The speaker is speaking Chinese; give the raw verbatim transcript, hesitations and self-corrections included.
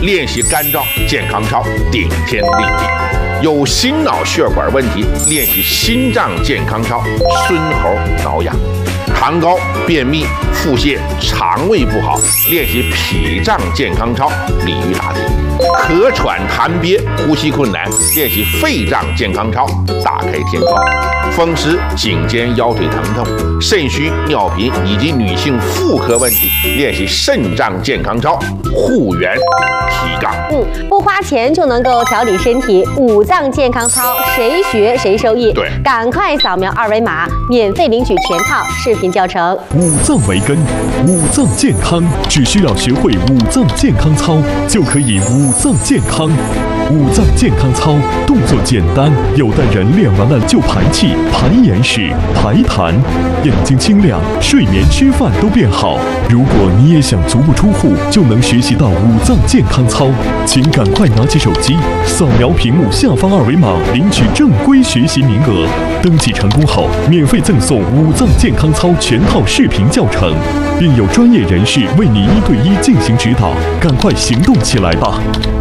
练习肝脏健康操，顶天立地；有心脑血管问题，练习心脏健康操，孙猴挠痒；糖高、便秘、腹泻、肠胃不好，练习脾脏健康操，鲤鱼打挺；咳喘痰憋、呼吸困难，练习肺脏健康操，打开天窗；风湿、颈肩腰腿疼痛、肾虚、尿频以及女性妇科问题，练习肾脏健康操，护元提杠。 嗯，不花钱就能够调理身体，五脏健康操，谁学谁受益。 对， 赶快扫描二维码，免费领取全套视频教程。 五脏为根，五脏健康，只需要学会五脏健康操，就可以五脏健康。五脏健康操动作简单，有的人练完了就排气、排眼屎、排痰，眼睛清亮，睡眠、吃饭都变好。如果你也想足不出户就能学习到五脏健康操，请赶快拿起手机，扫描屏幕下方二维码，领取正规学习名额。登记成功后，免费赠送五脏健康操全套视频教程，并有专业人士为你一对一进行指导。赶快行动起来吧！